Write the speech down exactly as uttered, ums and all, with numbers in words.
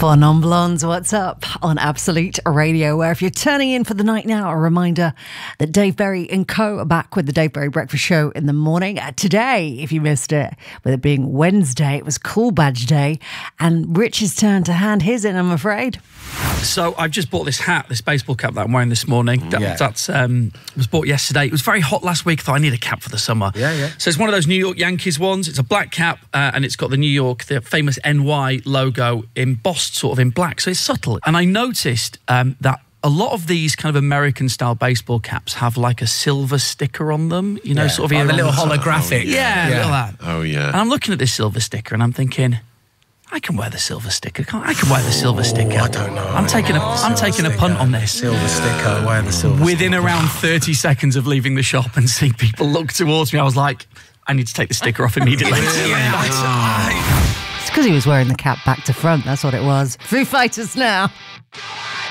For non-blondes, what's up on Absolute Radio, where if you're turning in for the night now, a reminder that Dave Berry and co are back with the Dave Berry Breakfast Show in the morning. Uh, today, if you missed it, with it being Wednesday, it was Cool Badge Day, and Rich's turn to hand his in, I'm afraid. So I've just bought this hat, this baseball cap that I'm wearing this morning. That Yeah. that's, um, was bought yesterday. It was very hot last week. I thought I need a cap for the summer. Yeah, yeah. So it's one of those New York Yankees ones. It's a black cap uh, and it's got the New York, the famous N Y logo embossed sort of in black. So it's subtle. And I noticed um, that a lot of these kind of American-style baseball caps have like a silver sticker on them. You know, Yeah. sort of... Like here a on little the top. holographic. Yeah, Yeah. look at that. Oh, yeah. And I'm looking at this silver sticker and I'm thinking... I can wear the silver sticker. Can't I? I can wear the silver sticker. I don't know. I'm taking a. I'm taking a punt on this. Silver sticker, wear the silver Within sticker. around thirty seconds of leaving the shop and seeing people look towards me, I was like, I need to take the sticker off immediately. It's because he was wearing the cap back to front, that's what it was. Foo Fighters now.